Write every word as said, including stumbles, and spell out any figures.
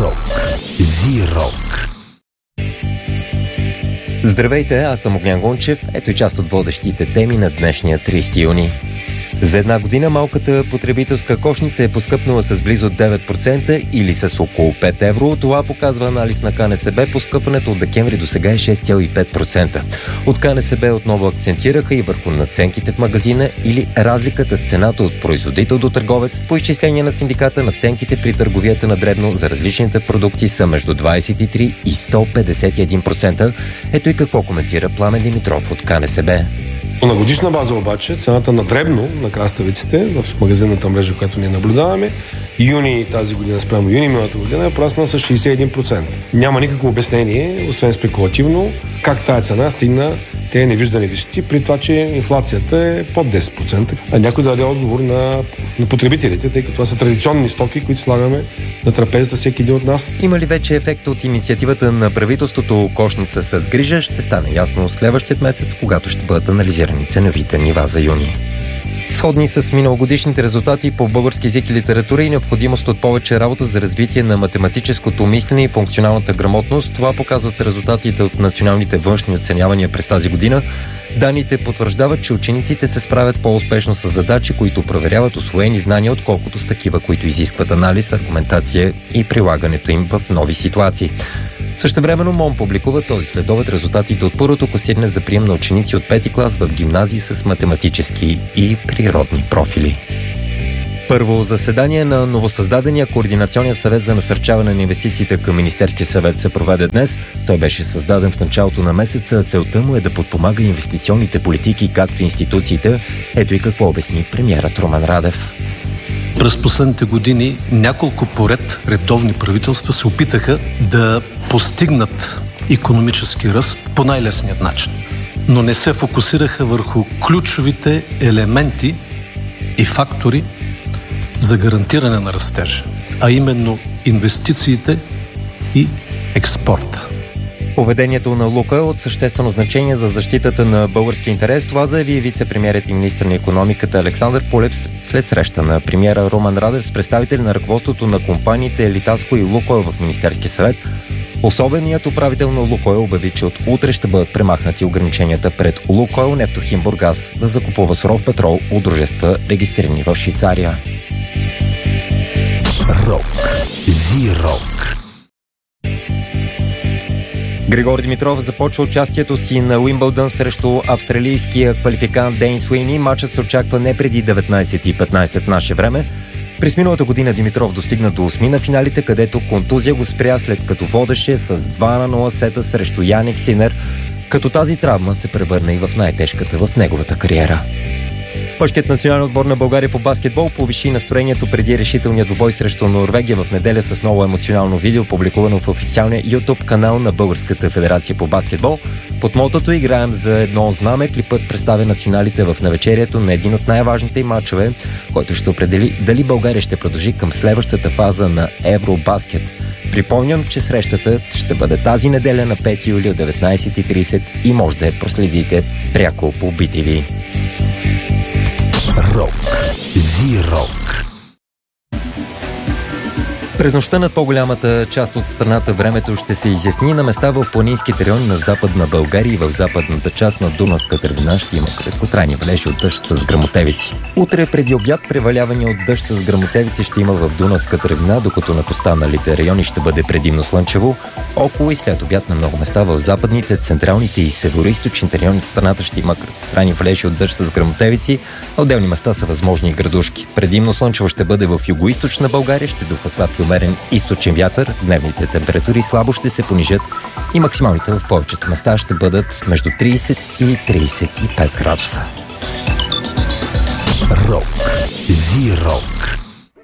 Рок. Зи-рок. Здравейте, аз съм Огнян Гунчев. Ето и част от водещите теми на днешния тридесети юни. За една година малката потребителска кошница е поскъпнала с близо девет процента или с около пет евро. Това показва анализ на КНСБ. Поскъпването от декември до сега е шест цяло и пет процента. От КНСБ отново акцентираха и върху надценките в магазина или разликата в цената от производител до търговец. По изчисление на синдиката, надценките при търговията на дребно за различните продукти са между двадесет и три и сто петдесет и един процента. Ето и какво коментира Пламен Димитров от КНСБ. На годишна база обаче цената на дребно на краставиците в магазинната мрежа, която ние наблюдаваме, юни тази година спрямо юни миналата година е пораснала с шейсет и един процента. Няма никакво обяснение, освен спекулативно, как тая цена стигна тези невиждани висоти, при това, че инфлацията е под десет процента. А някой да даде отговор на, на потребителите, тъй като това са традиционни стоки, които слагаме на трапезата всеки един от нас. Има ли вече ефект от инициативата на правителството кошница с грижа? Ще стане ясно следващият месец, когато ще бъдат анализирани ценовите нива за юни. Сходни с миналогодишните резултати по български език и литература и необходимост от повече работа за развитие на математическото мислене и функционалната грамотност. Това показват резултатите от националните външни оценявания през тази година. Данните потвърждават, че учениците се справят по-успешно с задачи, които проверяват усвоени знания, отколкото с такива, които изискват анализ, аргументация и прилагането им в нови ситуации. Същевременно МОН публикува този следобед резултатите от първото класиране за прием на ученици от пети клас в гимназии с математически и природни профили. Първо заседание на новосъздадения Координационен съвет за насърчаване на инвестициите към Министерския съвет се проведе днес. Той беше създаден в началото на месеца. Целта му е да подпомага инвестиционните политики, както и институциите. Ето и какво обясни премиерът Румен Радев. През последните години няколко поред редовни правителства се опитаха да постигнат икономически ръст по най-лесният начин, но не се фокусираха върху ключовите елементи и фактори за гарантиране на растежа, а именно инвестициите и експорта. Поведението на Лукойл е от съществено значение за защитата на българския интерес. Това заяви вице-премиерът и министър на икономиката Александър Пулев след среща на премиера Румен Радев с представители на ръководството на компаниите Литаско и Лукойл в Министерския съвет. Особеният управител на Лукойл обяви, че от утре ще бъдат премахнати ограниченията пред Лукойл Нефтохим Бургас да закупува суров петрол от дружества, регистрирани в Швейцария. Рок. Зи-рок. Григор Димитров започва участието си на Уимбълдън срещу австралийския квалификант Дейн Суини. Матчът се очаква не преди деветнадесет и петнадесет наше време. През миналата година Димитров достигна до осми на финалите, където контузия го спря след като водеше с два на нула сета срещу Яник Синер, като тази травма се превърна и в най-тежката в неговата кариера. Мъжкият национален отбор на България по баскетбол повиши настроението преди решителния двубой срещу Норвегия в неделя с ново емоционално видео, публикувано в официалния YouTube канал на Българската федерация по баскетбол. Под мотото "Играем за едно знаме" клипът представя националите в навечерието на един от най-важните им мачове, който ще определи дали България ще продължи към следващата фаза на Евробаскет. Припомням, че срещата ще бъде тази неделя на пети юли от деветнадесет и тридесет и може да я проследите пряко по би ти ви. Рок. Зи-рок. През нощта над по-голямата част от страната времето ще се изясни. На места в планинските райони на Западна България и в западната част на Дунавска дървина ще има краткотрайни валежи от дъжд с гръмотевици. Утре преди обяд превалявания от дъжд с гръмотевици ще има в Дунавска дървина, докато над останалите райони ще бъде предимно слънчево. Около и след обяд на много места в западните, централните и североизточните райони в страната ще има краткотрайни валежи от дъжд с гръмотевици, а отделни места са възможни и градушки. Предимно слънчево ще бъде в югоизточна България, ще духа слаб и умерен източен вятър, дневните температури слабо ще се понижат и максималните в повечето места ще бъдат между тридесет и тридесет и пет градуса. Рок. Зи-рок.